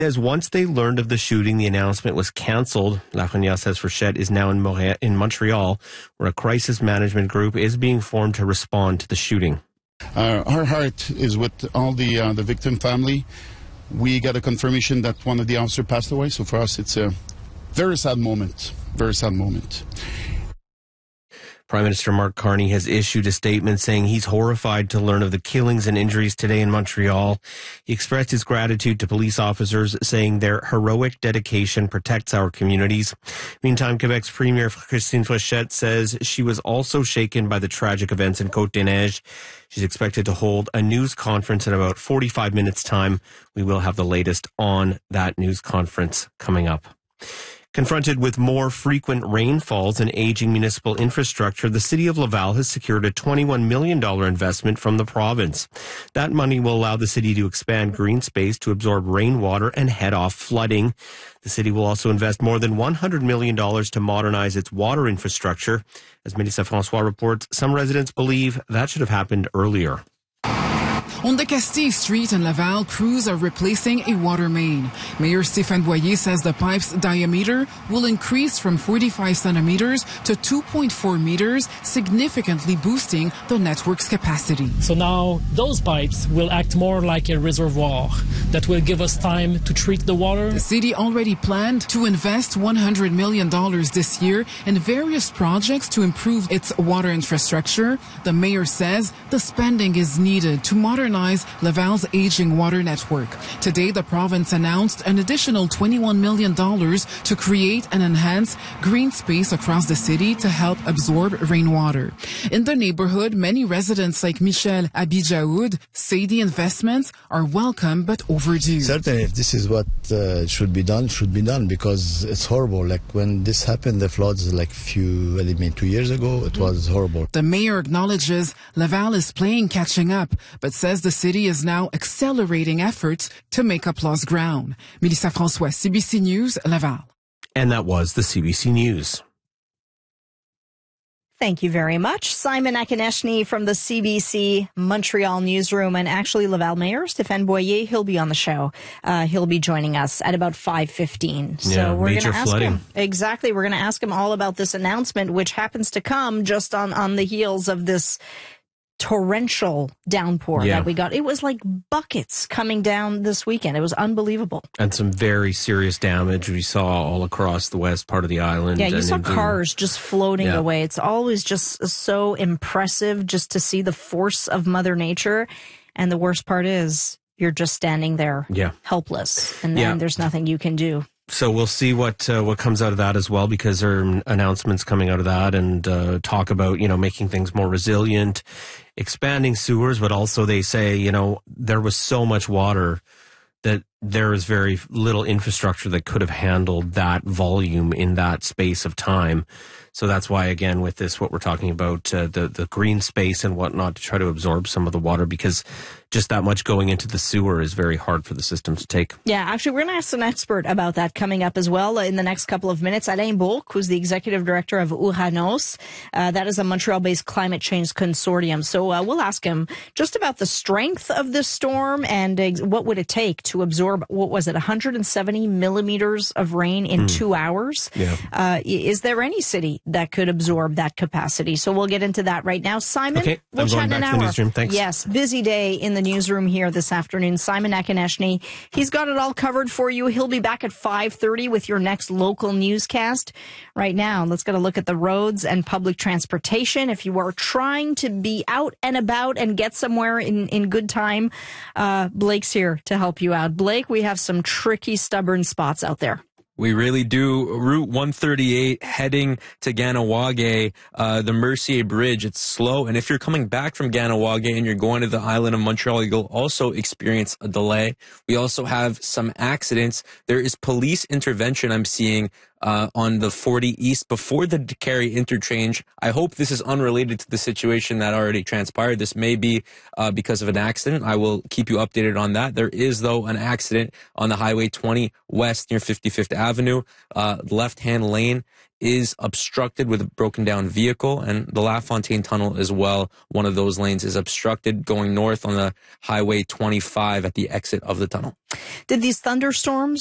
As once they learned of the shooting, the announcement was canceled. Lafrenière says Frechette is now in Montreal, where a crisis management group is being formed to respond to the shooting. Our heart is with all the victim family. We got a confirmation that one of the officers passed away, so for us it's a very sad moment. Very sad moment. Prime Minister Mark Carney has issued a statement saying he's horrified to learn of the killings and injuries today in Montreal. He expressed his gratitude to police officers, saying their heroic dedication protects our communities. Meantime, Quebec's Premier Christine Frechette says she was also shaken by the tragic events in Côte-des-Neiges. She's expected to hold a news conference in about 45 minutes' time. We will have the latest on that news conference coming up. Confronted with more frequent rainfalls and aging municipal infrastructure, the city of Laval has secured a $21 million investment from the province. That money will allow the city to expand green space to absorb rainwater and head off flooding. The city will also invest more than $100 million to modernize its water infrastructure. As Mélissa François reports, some residents believe that should have happened earlier. On the Castille Street in Laval, crews are replacing a water main. Mayor Stéphane Boyer says the pipe's diameter will increase from 45 centimeters to 2.4 meters, significantly boosting the network's capacity. So now those pipes will act more like a reservoir that will give us time to treat the water. The city already planned to invest $100 million this year in various projects to improve its water infrastructure. The mayor says the spending is needed to modernize Laval's aging water network. Today, the province announced an additional $21 million to create and enhance green space across the city to help absorb rainwater. In the neighborhood, many residents like Michel Abidjaoud say the investments are welcome but overdue. Certainly, if this is what should be done because it's horrible. Like when this happened, the floods like 2 years ago, it was horrible. The mayor acknowledges Laval is playing catching up, but says the city is now accelerating efforts to make up lost ground. Mélissa François, CBC News, Laval. And that was the CBC News. Thank you very much. Simon Akineshny from the CBC Montreal newsroom, and actually Laval Mayor Stéphane Boyer, he'll be on the show. He'll be joining us at about 5:15. So we're going to ask him. Exactly. We're going to ask him all about this announcement, which happens to come just on the heels of this torrential downpour that we got. It was like buckets coming down this weekend. It was unbelievable. And some very serious damage we saw all across the west part of the island. Yeah, you saw cars just floating away. It's always just so impressive just to see the force of Mother Nature. And the worst part is you're just standing there helpless. And then there's nothing you can do. So we'll see what comes out of that as well, because there are announcements coming out of that and talk about, making things more resilient, expanding sewers, but also they say, there was so much water that there is very little infrastructure that could have handled that volume in that space of time. So that's why, again, with this, what we're talking about, the green space and whatnot to try to absorb some of the water, because just that much going into the sewer is very hard for the system to take. Yeah, actually, we're going to ask an expert about that coming up as well in the next couple of minutes. Alain Bourque, who's the executive director of Uranos. That is a Montreal-based climate change consortium. So we'll ask him just about the strength of this storm and what would it take to absorb, 170 millimeters of rain in 2 hours? Yeah. Is there any city that could absorb that capacity? So we'll get into that right now. Simon, we'll chat in an hour. Newsroom. Thanks. Yes, busy day in the newsroom here this afternoon. Simon Akineshny, he's got it all covered for you. He'll be back at 5:30 with your next local newscast. Right now, let's get a look at the roads and public transportation. If you are trying to be out and about and get somewhere in good time, Blake's here to help you out. Blake, we have some tricky, stubborn spots out there. We really do. Route 138 heading to Ganawage, the Mercier Bridge, it's slow. And if you're coming back from Ganawage and you're going to the island of Montreal, you'll also experience a delay. We also have some accidents. There is police intervention I'm seeing on the 40 East before the Carey interchange. I hope this is unrelated to the situation that already transpired. This may be because of an accident. I will keep you updated on that. There is, though, an accident on the Highway 20 West near 55th Avenue, left-hand lane is obstructed with a broken down vehicle, and the LaFontaine Tunnel as well. One of those lanes is obstructed going north on the Highway 25 at the exit of the tunnel. Did these thunderstorms